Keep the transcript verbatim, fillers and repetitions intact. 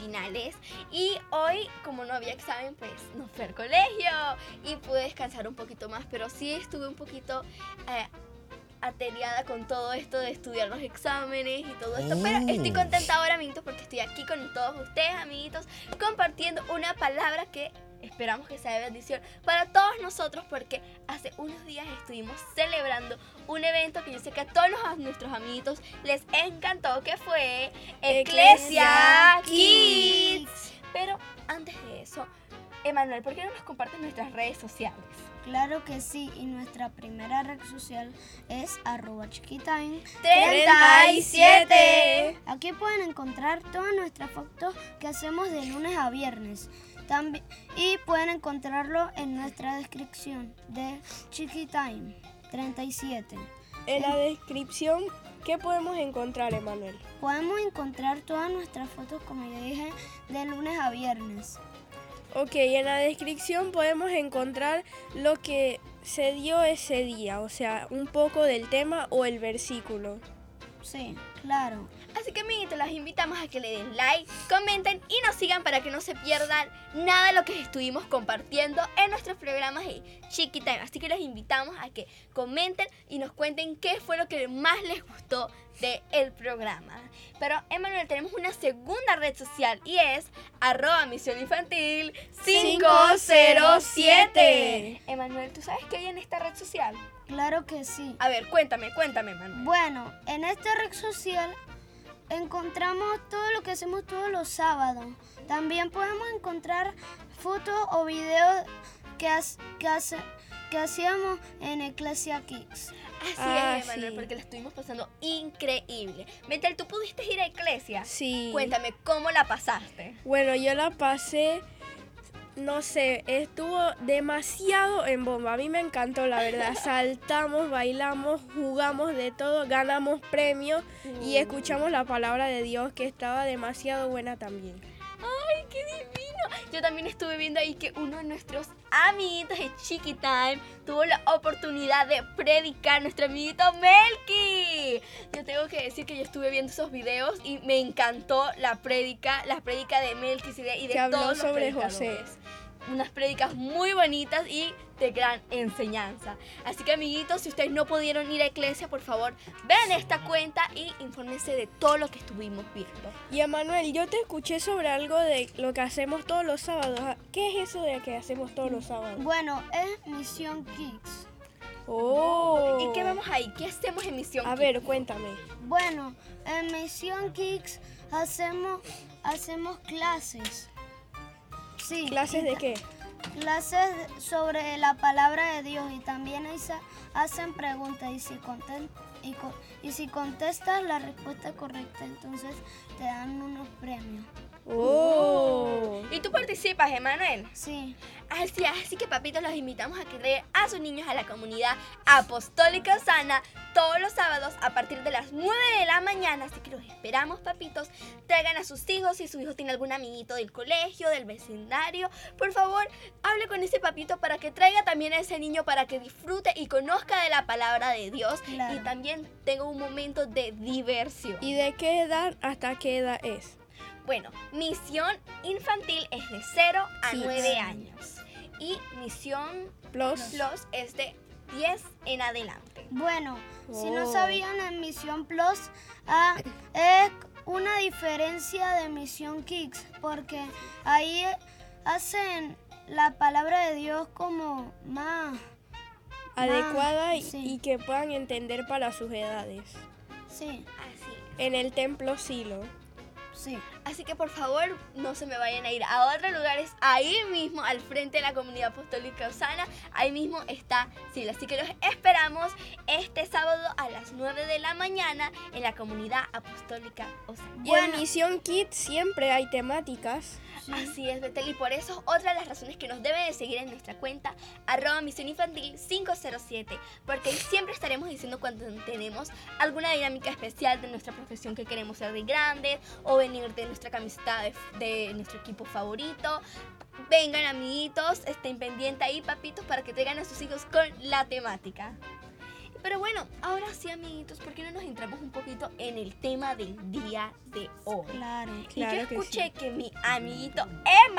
finales y hoy, como no había examen, pues no fui al colegio y pude descansar un poquito más, pero sí estuve un poquito eh, ateriada con todo esto de estudiar los exámenes y todo esto, Oh. pero estoy contenta ahora, amiguitos, porque estoy aquí con todos ustedes, amiguitos, compartiendo una palabra que esperamos que sea de bendición para todos nosotros, porque hace unos días estuvimos celebrando un evento que yo sé que a todos los- nuestros amiguitos les encantó, que fue Eclesia Eclesia Kids. Pero antes de eso, Emanuel, ¿por qué no nos compartes nuestras redes sociales? Claro que sí, y nuestra primera red social es arroba chiquitime. treinta y siete. Aquí pueden encontrar todas nuestras fotos que hacemos de lunes a viernes. También, y pueden encontrarlo en nuestra descripción de Chiquitime treinta y siete. En la descripción, ¿qué podemos encontrar, Emanuel? Podemos encontrar todas nuestras fotos, como ya dije, de lunes a viernes. Ok, en la descripción podemos encontrar lo que se dio ese día, o sea, un poco del tema o el versículo. Sí, claro. Así que, amiguitos, los invitamos a que le den like, comenten y nos sigan para que no se pierdan nada de lo que estuvimos compartiendo en nuestros programas de Chiquitime. Así que los invitamos a que comenten y nos cuenten qué fue lo que más les gustó del programa. Pero, Emanuel, tenemos una segunda red social y es arroba misión infantil cinco cero siete. Emanuel, ¿tú sabes qué hay en esta red social? Claro que sí. A ver, cuéntame, cuéntame, Emanuel. Bueno, en esta red social encontramos todo lo que hacemos todos los sábados. También podemos encontrar fotos o videos que, has- que, hace- que hacíamos en Eclesia Kids. Así Ah, es, Emanuel, sí. porque la estuvimos pasando increíble. Metal, ¿tú pudiste ir a Eclesia? Sí. Cuéntame, ¿cómo la pasaste? Bueno, yo la pasé, no sé, estuvo demasiado en bomba. A mí me encantó, la verdad. Saltamos, bailamos, jugamos de todo, ganamos premios y escuchamos la palabra de Dios, que estaba demasiado buena también. ¡Ay, qué divino! Yo también estuve viendo ahí que uno de nuestros amiguitos de Chiquitime tuvo la oportunidad de predicar, nuestro amiguito Melky. Yo tengo que decir que yo estuve viendo esos videos y me encantó la prédica, la prédica de Melky y de, y de Que habló todos los sobre predicadores. José. Unas prédicas muy bonitas y de gran enseñanza. Así que, amiguitos, si ustedes no pudieron ir a Eclesia, por favor, vean esta cuenta y infórmense de todo lo que estuvimos viendo. Y Emanuel, yo te escuché sobre algo de lo que hacemos todos los sábados. ¿Qué es eso de que hacemos todos los sábados? Bueno, es Misión Kids. Oh. ¿Y qué vamos ahí? ¿Qué hacemos en Misión A Kids? ver, cuéntame. Bueno, en Misión Kids hacemos, hacemos clases. Sí. ¿Clases de qué? Clases sobre la palabra de Dios, y también ahí se hacen preguntas, y si, conten- y, co- y si contestas la respuesta correcta, entonces te dan unos premios. Oh. ¿Y tú participas, Emanuel? Sí, Así, así que, papitos, los invitamos a que traigan a sus niños a la comunidad apostólica Osana todos los sábados a partir de las nueve de la mañana. Así que los esperamos, papitos. Traigan a sus hijos. Si su hijo tiene algún amiguito del colegio, del vecindario, por favor, hable con ese papito para que traiga también a ese niño para que disfrute y conozca de la palabra de Dios. Claro. Y también tenga un momento de diversión. ¿Y de qué edad hasta qué edad es? Bueno, misión infantil es de cero a Kids. nueve años. Y misión Plus. Plus es de diez en adelante. bueno, si no Oh. sabían, en Misión Plus ah, es una diferencia de Misión Kids, porque ahí hacen la palabra de Dios como más... Adecuada y, sí. y que puedan entender para sus edades. Sí, Así es. En el templo Silo. sí. Así que, por favor, no se me vayan a ir a otros lugares. Ahí mismo, al frente de la comunidad apostólica Osana, ahí mismo está Silo. Así que los esperamos este sábado a las nueve de la mañana en la comunidad apostólica Osana. Y en Misión Kids siempre hay temáticas. Así es, Betel, y por eso es otra de las razones que nos deben de seguir en nuestra cuenta arroba misión infantil cinco cero siete, porque ahí siempre estaremos diciendo cuando tenemos alguna dinámica especial de nuestra profesión que queremos ser de grandes o venir de nuestra camiseta de, de nuestro equipo favorito. Vengan, amiguitos, estén pendientes ahí, papitos, para que traigan a sus hijos con la temática. Pero bueno, ahora sí, amiguitos, ¿por qué no nos entramos un poquito en el tema del día de hoy? Claro. Y Claro yo que escuché sí. que mi amiguito Emma